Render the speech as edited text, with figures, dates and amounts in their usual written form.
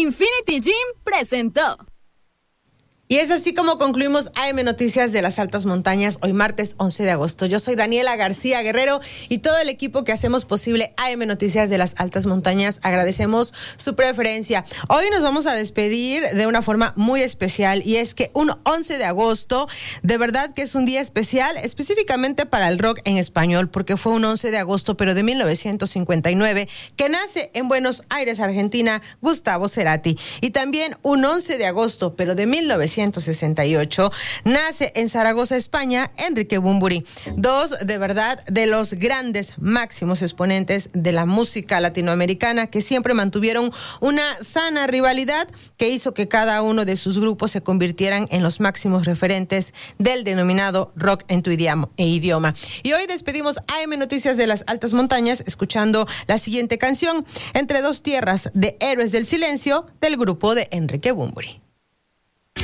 Infinity Gym presentó. Y es así como concluimos AM Noticias de las Altas Montañas, hoy martes 11 de agosto. Yo soy Daniela García Guerrero y todo el equipo que hacemos posible AM Noticias de las Altas Montañas. Agradecemos su preferencia. Hoy nos vamos a despedir de una forma muy especial, y es que un 11 de agosto, de verdad que es un día especial, específicamente para el rock en español, porque fue un 11 de agosto, pero de 1959, que nace en Buenos Aires, Argentina, Gustavo Cerati. Y también un 11 de agosto, pero de 1968, nace en Zaragoza, España, Enrique Bunbury. Dos, de verdad, de los grandes máximos exponentes de la música latinoamericana, que siempre mantuvieron una sana rivalidad que hizo que cada uno de sus grupos se convirtieran en los máximos referentes del denominado rock en tu idioma. Y hoy despedimos AM Noticias de las Altas Montañas escuchando la siguiente canción, Entre dos tierras, de Héroes del Silencio, del grupo de Enrique Bunbury.